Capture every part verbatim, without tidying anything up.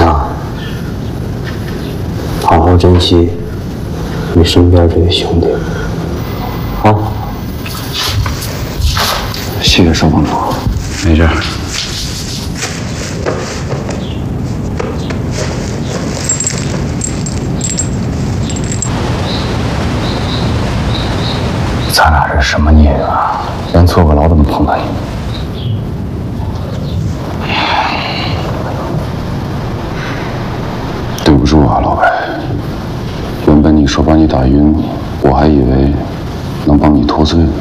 上，好好珍惜你身边这个兄弟。好， 谢谢少帮主。没事。咱俩这什么孽缘啊？连坐个牢都能碰到你。对不住啊，老白。原本你说把你打晕，我还以为能帮你脱罪呢。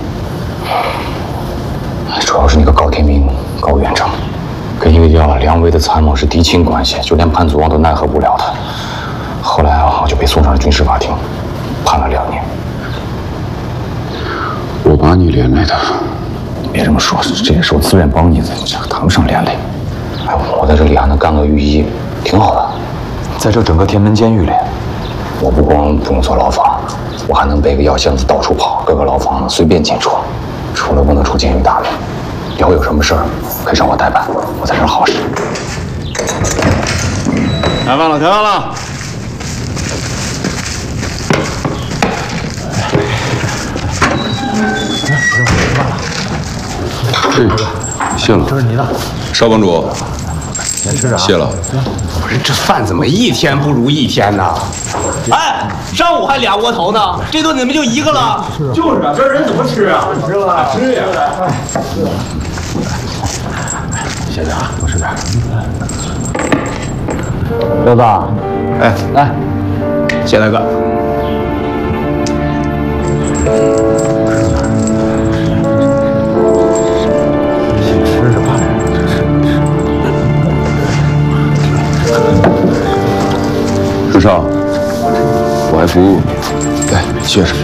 主要是那个高天明、高院长，跟一个叫梁威的参谋是敌亲关系，就连潘祖王都奈何不了他。后来啊，我就被送上了军事法庭，判了两年。我把你连累的，别这么说，这也是我自愿帮你的，这谈不上连累。哎，我在这里还能干个御医，挺好的。在这整个天门监狱里，我不光不用坐牢房，我还能背个药箱子到处跑，各个牢房随便进出，除了不能出监狱大门。以后有什么事儿可以让我代办，我在这儿好使。开饭了，开饭了！这谢了， 这是你的。 少帮主， 先吃啊。 谢了。 不是这饭怎么一天不如一天呢？哎，上午还俩窝头呢，这顿怎么就一个了？ 就是啊，这人怎么吃啊？吃吧，吃呀。 谢谢啊，多吃点。 刘子， 哎， 来， 谢大哥。 吃着吧， 朱少，我还服务。 哎，谢谢。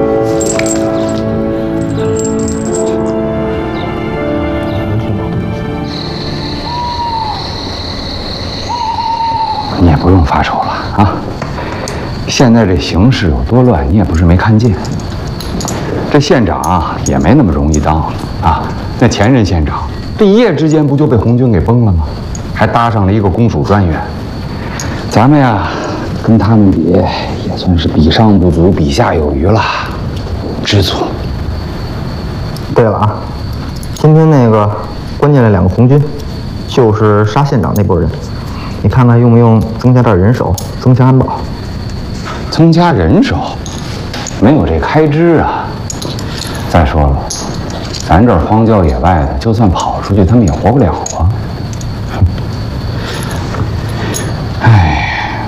你也不用发愁了啊！现在这形势有多乱，你也不是没看见。这县长啊，也没那么容易当啊。那前任县长，这一夜之间不就被红军给崩了吗？还搭上了一个公署专员。咱们呀，跟他们比，也算是比上不足，比下有余了，知足。 对了啊，今天那个关进来两个红军，就是杀县长那波人。你看看用不用增加点人手，增强安保？ 增加人手，没有这开支啊。再说了，咱这儿荒郊野外的，就算跑出去，他们也活不了啊。哎，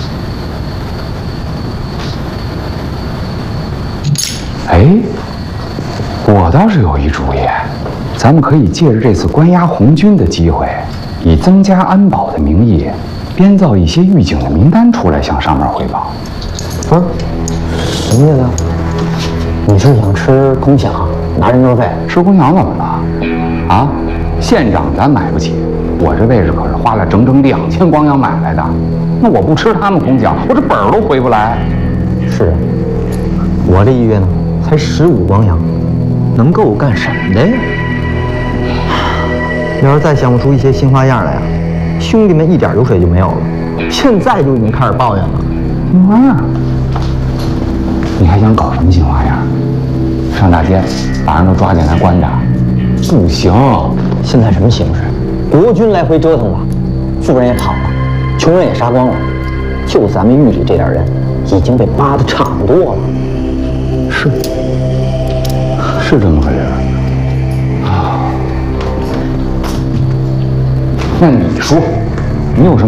哎，我倒是有一主意，咱们可以借着这次关押红军的机会，以增加安保的名义，编造一些狱警的名单出来，向上面汇报。 不是，什么意思？你是想吃空饷，拿人头费？ 吃空饷怎么了？啊，县长咱买不起，我这位置可是花了整整两千光洋买来的。那我不吃他们空饷，我这本儿都回不来。 是啊，我这一月呢才十五光洋，能够干什么的呀？要是再想不出一些新花样来呀，兄弟们一点油水就没有了。现在就已经开始抱怨了。 新花样？你还想搞什么新花样？上大街把人都抓进来关着？不行！ 现在什么形势？国军来回折腾了，富人也跑了，穷人也杀光了，就咱们狱里这点人，已经被扒得差不多了。 是，是这么回事啊。那你说，你有什么